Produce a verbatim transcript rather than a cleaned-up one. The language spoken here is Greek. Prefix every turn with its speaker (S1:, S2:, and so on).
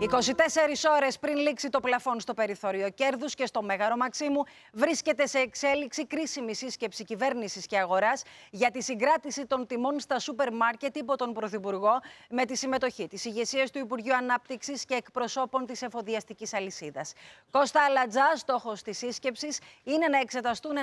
S1: είκοσι τέσσερις ώρες πριν λήξει το πλαφόν στο περιθώριο κέρδους και στο Μέγαρο Μαξίμου, βρίσκεται σε εξέλιξη κρίσιμη σύσκεψη κυβέρνησης και αγοράς για τη συγκράτηση των τιμών στα σούπερ μάρκετ υπό τον Πρωθυπουργό, με τη συμμετοχή της ηγεσίας του Υπουργείου Ανάπτυξης και εκπροσώπων της εφοδιαστικής αλυσίδας. Κώστα Αλατζά, στόχος της σύσκεψης είναι να εξεταστούν